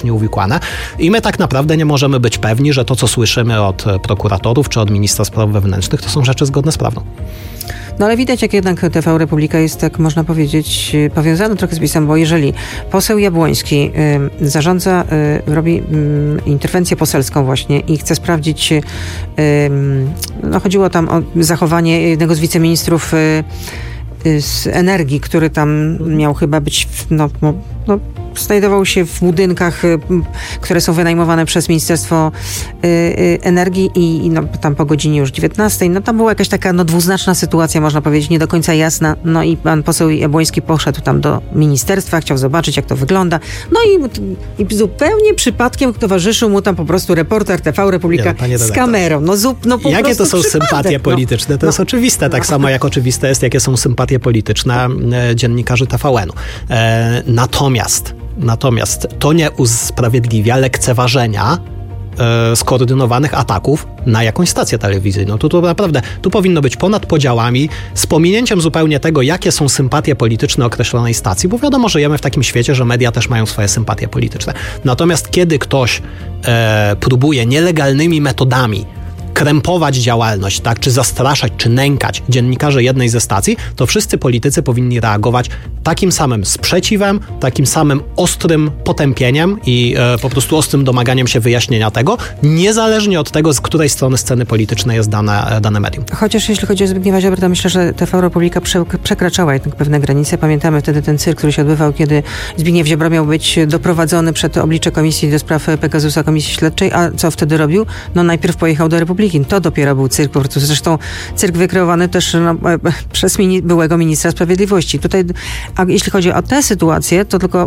nieuwikłane. I my tak naprawdę nie możemy być pewni, że to, co słyszymy od prokuratorów czy od ministra spraw wewnętrznych, to są rzeczy zgodne z prawdą. No ale widać, jak jednak TV Republika jest, tak można powiedzieć, powiązana trochę z PiS-em, bo jeżeli poseł Jabłoński zarządza, robi interwencję poselską właśnie i chce sprawdzić, no chodziło tam o zachowanie jednego z wiceministrów z energii, który tam miał chyba być, znajdował się w budynkach, które są wynajmowane przez Ministerstwo Energii i tam po godzinie już 19. No tam była jakaś taka dwuznaczna sytuacja, można powiedzieć, nie do końca jasna. No i pan poseł Jabłoński poszedł tam do ministerstwa, chciał zobaczyć, jak to wygląda. No i zupełnie przypadkiem towarzyszył mu tam po prostu reporter TV Republika z kamerą. Jakie to są sympatie polityczne? To jest oczywiste. Tak samo jak oczywiste jest, jakie są sympatie polityczne dziennikarzy TVN-u. Natomiast to nie usprawiedliwia lekceważenia skoordynowanych ataków na jakąś stację telewizyjną. To naprawdę, tu powinno być ponad podziałami, z pominięciem zupełnie tego, jakie są sympatie polityczne określonej stacji, bo wiadomo, że żyjemy w takim świecie, że media też mają swoje sympatie polityczne. Natomiast kiedy ktoś próbuje nielegalnymi metodami krępować działalność, tak, czy zastraszać, czy nękać dziennikarzy jednej ze stacji, to wszyscy politycy powinni reagować takim samym sprzeciwem, takim samym ostrym potępieniem i po prostu ostrym domaganiem się wyjaśnienia tego, niezależnie od tego, z której strony sceny politycznej jest dane medium. Chociaż jeśli chodzi o Zbigniewa Ziobrę, to myślę, że TV Republika przekraczała jednak pewne granice. Pamiętamy wtedy ten cyrk, który się odbywał, kiedy Zbigniew Ziobro miał być doprowadzony przed oblicze Komisji do Spraw Pegasusa, Komisji Śledczej, a co wtedy robił? Najpierw pojechał do Republiki. To dopiero był cyrk po prostu. Zresztą cyrk wykreowany też przez byłego ministra sprawiedliwości. Tutaj, a jeśli chodzi o tę sytuację, to tylko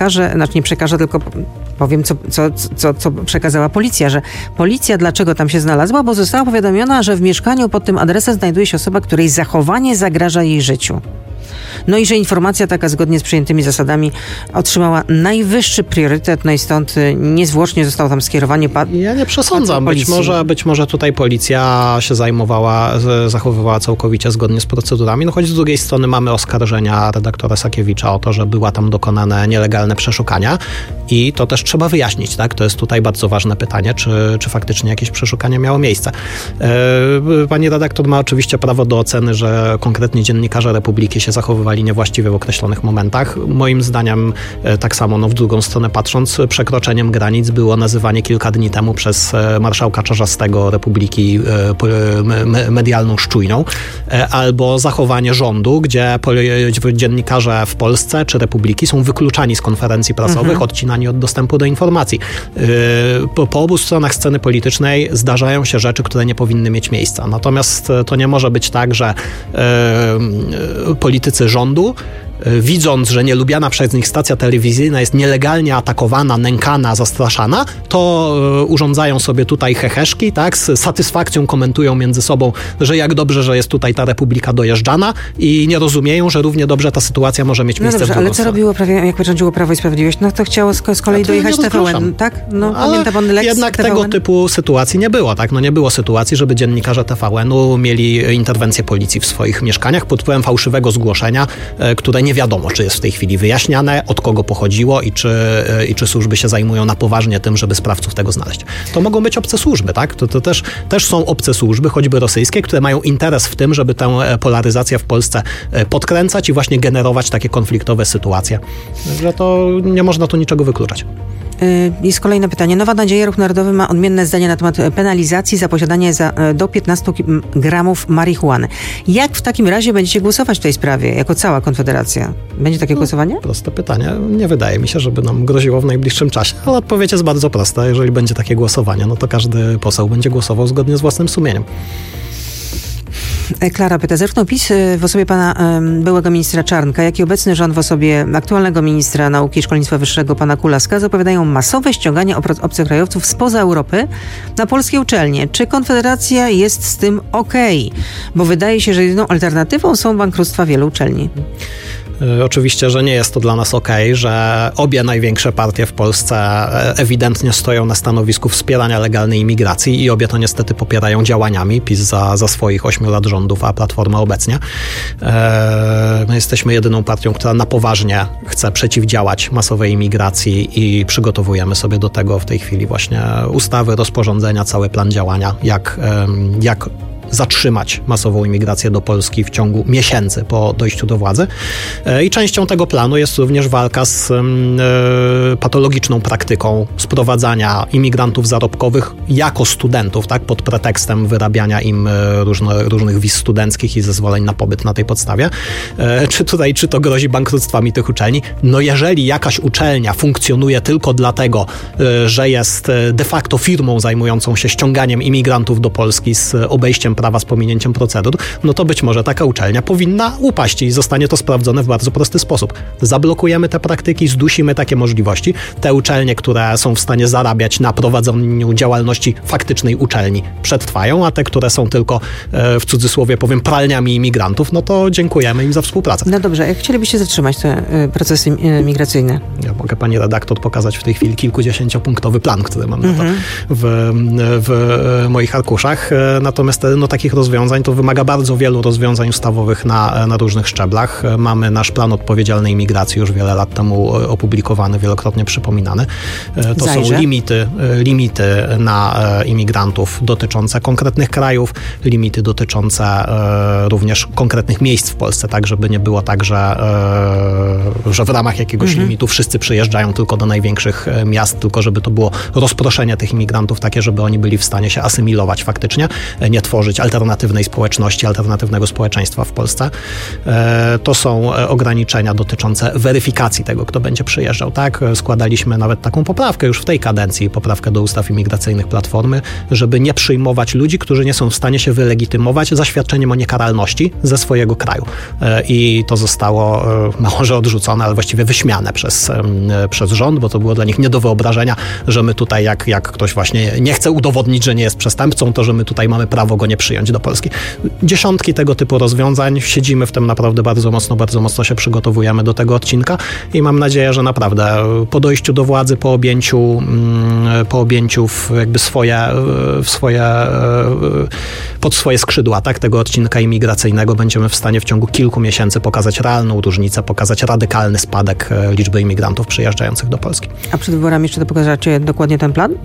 tylko powiem, co przekazała policja, że policja dlaczego tam się znalazła, bo została powiadomiona, że w mieszkaniu pod tym adresem znajduje się osoba, której zachowanie zagraża jej życiu. No i że informacja taka zgodnie z przyjętymi zasadami otrzymała najwyższy priorytet, no i stąd niezwłocznie zostało tam skierowanie. Ja nie przesądzam. Być może tutaj policja się zachowywała całkowicie zgodnie z procedurami, choć z drugiej strony mamy oskarżenia redaktora Sakiewicza o to, że była tam dokonane nielegalne przeszukania i to też trzeba wyjaśnić, tak? To jest tutaj bardzo ważne pytanie, czy faktycznie jakieś przeszukanie miało miejsce. Pani redaktor ma oczywiście prawo do oceny, że konkretnie dziennikarze Republiki się zachowywali niewłaściwie w określonych momentach. Moim zdaniem tak samo, w drugą stronę patrząc, przekroczeniem granic było nazywanie kilka dni temu przez marszałka Czarzastego Republiki medialną szczujnią, albo zachowanie rządu, gdzie dziennikarze w Polsce czy Republiki są wykluczani z konferencji prasowych, odcinani od dostępu do informacji. Po obu stronach sceny politycznej zdarzają się rzeczy, które nie powinny mieć miejsca. Natomiast to nie może być tak, że politycy rządu, widząc, że nielubiana przez nich stacja telewizyjna jest nielegalnie atakowana, nękana, zastraszana, to urządzają sobie tutaj heheszki, tak? Z satysfakcją komentują między sobą, że jak dobrze, że jest tutaj ta Republika dojeżdżana i nie rozumieją, że równie dobrze ta sytuacja może mieć miejsce w drugą ale co robiło jak rządziło Prawo i Sprawiedliwość? To chciało z kolei dojechać TVN, tak? Pamiętam on Lex jednak TVN? Tego typu sytuacji nie było, tak? Nie było sytuacji, żeby dziennikarze TVN-u mieli interwencję policji w swoich mieszkaniach pod wpływem fałszywego zgłoszenia, które nie wiadomo, czy jest w tej chwili wyjaśniane, od kogo pochodziło i czy służby się zajmują na poważnie tym, żeby sprawców tego znaleźć. To mogą być obce służby, tak? To też są obce służby, choćby rosyjskie, które mają interes w tym, żeby tę polaryzację w Polsce podkręcać i właśnie generować takie konfliktowe sytuacje. Także to nie można tu niczego wykluczać. Jest kolejne pytanie. Nowa Nadzieja, Ruch Narodowy ma odmienne zdanie na temat penalizacji za posiadanie do 15 gramów marihuany. Jak w takim razie będziecie głosować w tej sprawie, jako cała Konfederacja? Będzie takie głosowanie? Proste pytanie. Nie wydaje mi się, żeby nam groziło w najbliższym czasie. Ale odpowiedź jest bardzo prosta. Jeżeli będzie takie głosowanie, to każdy poseł będzie głosował zgodnie z własnym sumieniem. Klara pyta, zerknął PiS w osobie pana byłego ministra Czarnka, jak i obecny rząd w osobie aktualnego ministra nauki i szkolnictwa wyższego pana Kulaska zapowiadają masowe ściąganie obcokrajowców spoza Europy na polskie uczelnie. Czy Konfederacja jest z tym okej? Bo wydaje się, że jedyną alternatywą są bankructwa wielu uczelni. Oczywiście, że nie jest to dla nas okej, że obie największe partie w Polsce ewidentnie stoją na stanowisku wspierania legalnej imigracji i obie to niestety popierają działaniami. PiS za swoich 8 lat rządów, a Platforma obecnie. My jesteśmy jedyną partią, która na poważnie chce przeciwdziałać masowej imigracji i przygotowujemy sobie do tego w tej chwili właśnie ustawy, rozporządzenia, cały plan działania, jak zatrzymać masową imigrację do Polski w ciągu miesięcy po dojściu do władzy. I częścią tego planu jest również walka z patologiczną praktyką sprowadzania imigrantów zarobkowych jako studentów, tak, pod pretekstem wyrabiania im różnych wiz studenckich i zezwoleń na pobyt na tej podstawie. Czy to grozi bankructwami tych uczelni? No jeżeli jakaś uczelnia funkcjonuje tylko dlatego, że jest de facto firmą zajmującą się ściąganiem imigrantów do Polski z obejściem prawa, z pominięciem procedur, no to być może taka uczelnia powinna upaść i zostanie to sprawdzone w bardzo prosty sposób. Zablokujemy te praktyki, zdusimy takie możliwości. Te uczelnie, które są w stanie zarabiać na prowadzeniu działalności faktycznej uczelni, przetrwają, a te, które są tylko, w cudzysłowie powiem, pralniami imigrantów, no to dziękujemy im za współpracę. No dobrze, jak chcielibyście zatrzymać te procesy migracyjne? Ja mogę pani redaktor pokazać w tej chwili kilkudziesięciopunktowy plan, który mam na to w moich arkuszach. Natomiast takich rozwiązań to wymaga bardzo wielu rozwiązań ustawowych na różnych szczeblach. Mamy nasz plan odpowiedzialnej imigracji już wiele lat temu opublikowany, wielokrotnie przypominany. To są limity na imigrantów dotyczące konkretnych krajów, limity dotyczące również konkretnych miejsc w Polsce, tak żeby nie było tak, że w ramach jakiegoś limitu wszyscy przyjeżdżają tylko do największych miast, tylko żeby to było rozproszenie tych imigrantów takie, żeby oni byli w stanie się asymilować faktycznie, nie tworzyć alternatywnej społeczności, alternatywnego społeczeństwa w Polsce. To są ograniczenia dotyczące weryfikacji tego, kto będzie przyjeżdżał. Tak? Składaliśmy nawet taką poprawkę już w tej kadencji, poprawkę do ustaw imigracyjnych Platformy, żeby nie przyjmować ludzi, którzy nie są w stanie się wylegitymować zaświadczeniem o niekaralności ze swojego kraju. I to zostało może odrzucone, ale właściwie wyśmiane przez rząd, bo to było dla nich nie do wyobrażenia, że my tutaj, jak ktoś właśnie nie chce udowodnić, że nie jest przestępcą, to że my tutaj mamy prawo go nie przyjąć do Polski. Dziesiątki tego typu rozwiązań, siedzimy w tym naprawdę bardzo mocno się przygotowujemy do tego odcinka i mam nadzieję, że naprawdę po dojściu do władzy, po objęciu pod swoje skrzydła, tak, tego odcinka imigracyjnego będziemy w stanie w ciągu kilku miesięcy pokazać realną różnicę, pokazać radykalny spadek liczby imigrantów przyjeżdżających do Polski. A przed wyborami jeszcze to pokażecie dokładnie ten plan?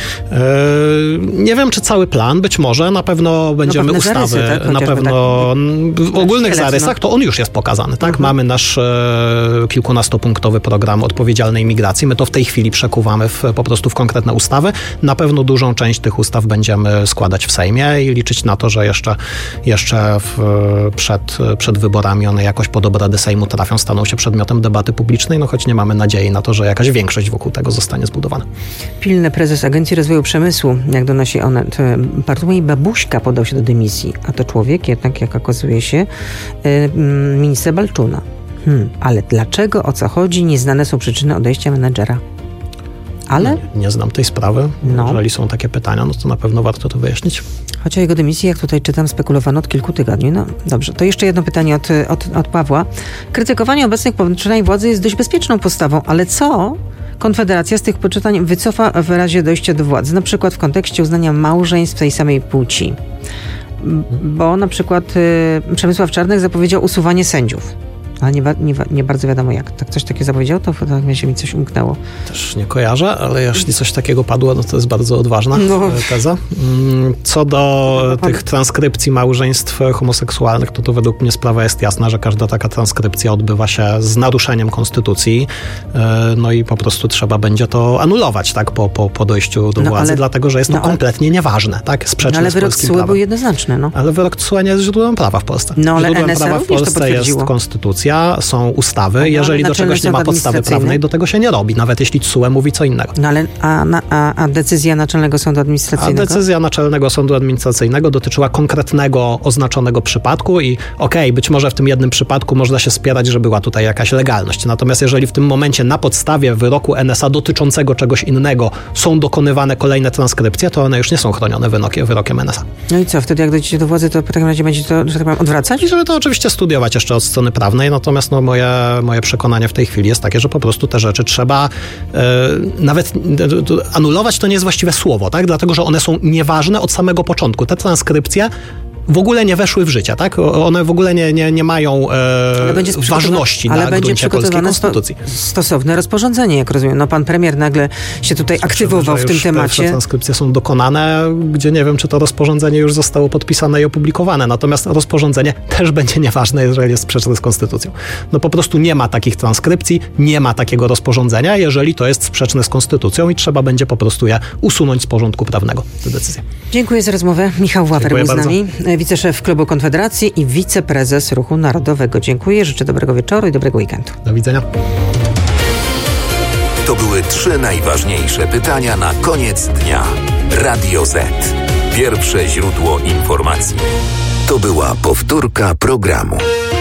Nie wiem, czy cały plan, być może, na pewno będziemy ustawy, zarysy, tak? Na pewno w ogólnych zarysach to on już jest pokazany, tak? Mamy nasz kilkunastopunktowy program odpowiedzialnej imigracji, my to w tej chwili przekuwamy po prostu w konkretne ustawy. Na pewno dużą część tych ustaw będziemy składać w Sejmie i liczyć na to, że jeszcze przed wyborami one jakoś pod obrady Sejmu trafią, staną się przedmiotem debaty publicznej, no choć nie mamy nadziei na to, że jakaś większość wokół tego zostanie zbudowana. Pilny prezes Agencji Rozwoju Przemysłu, jak donosi Onet, Bartłomiej Babuśka podał się do dymisji, a to człowiek jednak, jak okazuje się, minister Balczuna. Ale dlaczego, o co chodzi? Nieznane są przyczyny odejścia menedżera. Ale? Nie znam tej sprawy. Jeżeli są takie pytania, no to na pewno warto to wyjaśnić. Choć o jego dymisji, jak tutaj czytam, spekulowano od kilku tygodni. No dobrze, to jeszcze jedno pytanie od Pawła. Krytykowanie obecnych poczynań władzy jest dość bezpieczną postawą, ale co Konfederacja z tych poczynań wycofa w razie dojścia do władzy? Na przykład w kontekście uznania małżeństw tej samej płci. Bo na przykład Przemysław Czarnek zapowiedział usuwanie sędziów. Ale nie bardzo wiadomo jak. Tak coś takiego zapowiedział, to się mi coś umknęło. Też nie kojarzę, ale jeśli coś takiego padło, no to jest bardzo odważna teza. Co do tych transkrypcji małżeństw homoseksualnych, to według mnie sprawa jest jasna, że każda taka transkrypcja odbywa się z naruszeniem konstytucji, no i po prostu trzeba będzie to anulować, tak, po dojściu do władzy, dlatego, że jest to kompletnie nieważne, tak, sprzeczne ale z polskim prawem. Ale wyrok TSUE był jednoznaczny, Ale wyrok TSUE nie jest źródłem prawa w Polsce. Źródłem prawa w Polsce jest konstytucja, są ustawy. Jeżeli do czegoś nie ma podstawy prawnej, do tego się nie robi, nawet jeśli TSUE mówi co innego. A decyzja Naczelnego Sądu Administracyjnego? A decyzja Naczelnego Sądu Administracyjnego dotyczyła konkretnego, oznaczonego przypadku i być może w tym jednym przypadku można się spierać, że była tutaj jakaś legalność. Natomiast jeżeli w tym momencie na podstawie wyroku NSA dotyczącego czegoś innego są dokonywane kolejne transkrypcje, to one już nie są chronione wyrokiem NSA. No i co? Wtedy jak dojdziecie do władzy, to w takim razie będzie to, że tak powiem, odwracać? I żeby to oczywiście studiować jeszcze od strony prawnej, natomiast moje przekonanie w tej chwili jest takie, że po prostu te rzeczy trzeba nawet anulować, to nie jest właściwe słowo, tak? Dlatego, że one są nieważne od samego początku. Te transkrypcje w ogóle nie weszły w życie, tak? One w ogóle nie mają ważności na gruncie polskiej konstytucji. Stosowne rozporządzenie, jak rozumiem. No pan premier nagle się tutaj aktywował w tym temacie. Te transkrypcje są dokonane, gdzie nie wiem, czy to rozporządzenie już zostało podpisane i opublikowane. Natomiast rozporządzenie też będzie nieważne, jeżeli jest sprzeczne z konstytucją. No po prostu nie ma takich transkrypcji, nie ma takiego rozporządzenia, jeżeli to jest sprzeczne z konstytucją i trzeba będzie po prostu je usunąć z porządku prawnego, te decyzje. Dziękuję za rozmowę. Michał Ławer był z nami. Wiceszef Klubu Konfederacji i wiceprezes Ruchu Narodowego. Dziękuję, życzę dobrego wieczoru i dobrego weekendu. Do widzenia. To były 3 najważniejsze pytania na koniec dnia. Radio Z. Pierwsze źródło informacji. To była powtórka programu.